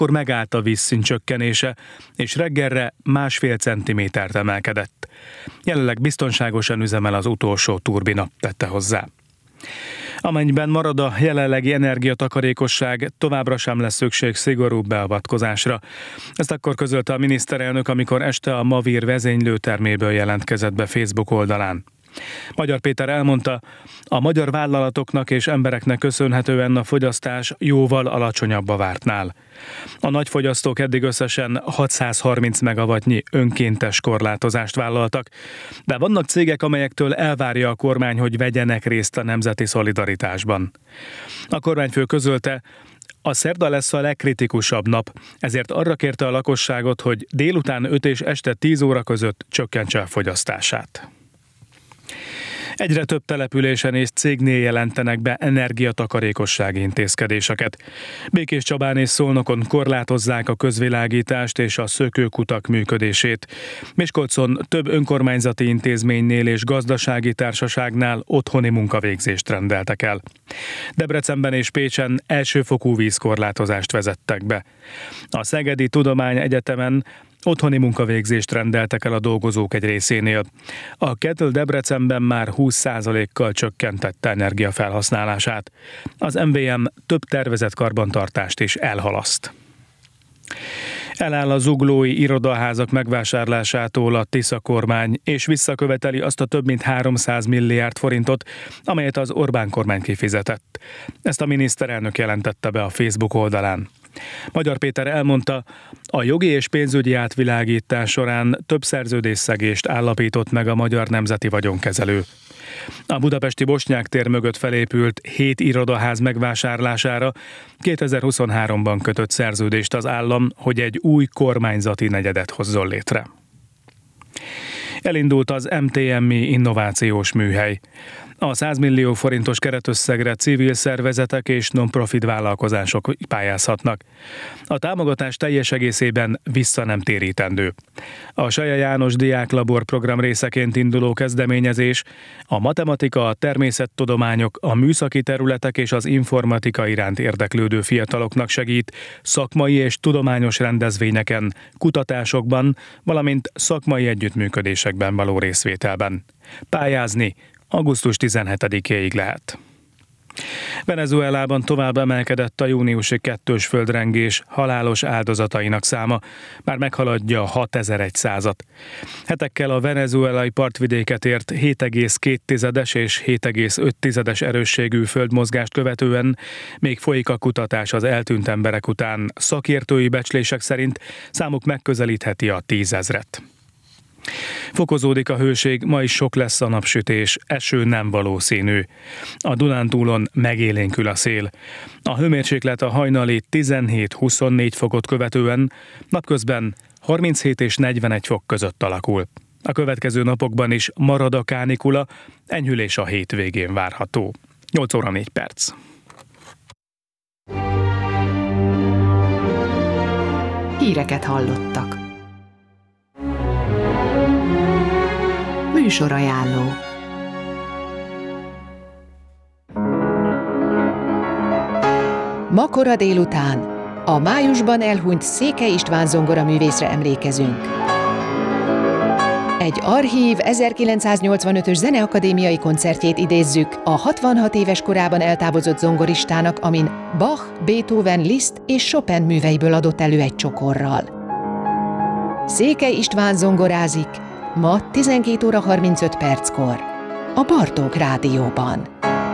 akkor megállt a vízszint csökkenése, és reggelre 1,5 centimétert emelkedett. Jelenleg biztonságosan üzemel az utolsó turbina, tette hozzá. Amennyiben marad a jelenlegi energiatakarékosság, továbbra sem lesz szükség szigorúbb beavatkozásra. Ezt akkor közölte a miniszterelnök, amikor este a Mavír vezénylőterméből jelentkezett be Facebook oldalán. Magyar Péter elmondta, a magyar vállalatoknak és embereknek köszönhetően a fogyasztás jóval alacsonyabb a vártnál. A nagyfogyasztók eddig összesen 630 megawattnyi önkéntes korlátozást vállaltak, de vannak cégek, amelyektől elvárja a kormány, hogy vegyenek részt a nemzeti szolidaritásban. A kormányfő közölte, a szerda lesz a legkritikusabb nap, ezért arra kérte a lakosságot, hogy délután 5 és este 10 óra között csökkentse a fogyasztását. Egyre több településen és cégnél jelentenek be energiatakarékossági intézkedéseket. Békéscsabán és Szolnokon korlátozzák a közvilágítást és a szökőkutak működését. Miskolcon több önkormányzati intézménynél és gazdasági társaságnál otthoni munkavégzést rendeltek el. Debrecenben és Pécsen elsőfokú vízkorlátozást vezettek be. A Szegedi Tudományegyetemen otthoni munkavégzést rendeltek el a dolgozók egy részénél. A Kettle Debrecenben már 20%-kal csökkentette energiafelhasználását. Az MVM több tervezett karbantartást is elhalaszt. Eláll a zuglói irodaházak megvásárlásától a Tisza kormány, és visszaköveteli azt a több mint 300 milliárd forintot, amelyet az Orbán kormány kifizetett. Ezt a miniszterelnök jelentette be a Facebook oldalán. Magyar Péter elmondta, a jogi és pénzügyi átvilágítás során több szerződésszegést állapított meg a Magyar Nemzeti Vagyonkezelő. A budapesti Bosnyák tér mögött felépült 7 irodaház megvásárlására 2023-ban kötött szerződést az állam, hogy egy új kormányzati negyedet hozzon létre. Elindult az MTMI innovációs műhely. A 100 millió forintos keretösszegre civil szervezetek és non-profit vállalkozások pályázhatnak. A támogatás teljes egészében vissza nem térítendő. A Saja János Diáklabor program részeként induló kezdeményezés a matematika, a természettudományok, a műszaki területek és az informatika iránt érdeklődő fiataloknak segít szakmai és tudományos rendezvényeken, kutatásokban, valamint szakmai együttműködésekben való részvételben. Pályázni augusztus 17-éig lehet. Venezuelában tovább emelkedett a júniusi 2-ös földrengés halálos áldozatainak száma, már meghaladja 6100-at. Hetekkel a venezuelai partvidéket ért 7,2 és 7,5 erősségű földmozgást követően még folyik a kutatás az eltűnt emberek után. Szakértői becslések szerint számuk megközelítheti a 10 000-et. Fokozódik a hőség, ma is sok lesz a napsütés, eső nem valószínű. A Dunántúlon megélénkül a szél. A hőmérséklet a hajnali 17-24 fokot követően napközben 37 és 41 fok között alakul. A következő napokban is marad a kánikula, enyhülés a hétvégén várható. 8 óra 4 perc. Híreket hallottak. Műsorajánló. Ma kora délután a májusban elhunyt Székely István zongoraművészre emlékezünk. Egy archív 1985-ös zeneakadémiai koncertjét idézzük a 66 éves korában eltávozott zongoristának, amin Bach, Beethoven, Liszt és Chopin műveiből adott elő egy csokorral. Székely István zongorázik ma 12 óra 35 perckor a Bartók Rádióban.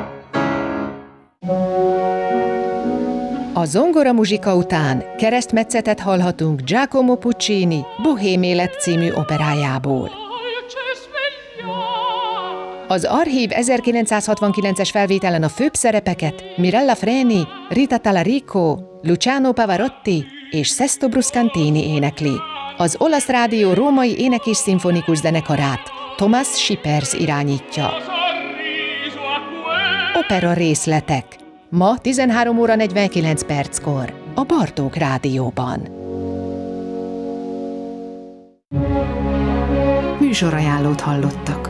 A zongora muzsika után keresztmetszetet hallhatunk Giacomo Puccini Bohém élet című operájából. Az archív 1969-es felvételen a főbb szerepeket Mirella Freni, Rita Talarico, Luciano Pavarotti és Sesto Bruscantini énekli. Az olasz rádió római ének- és szimfonikus zenekarát Thomas Schippers irányítja. Opera részletek. Ma 13 óra 49 perckor a Bartók Rádióban. Műsorajánlót hallottak.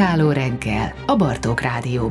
Muzsikáló reggel a Bartók Rádióban.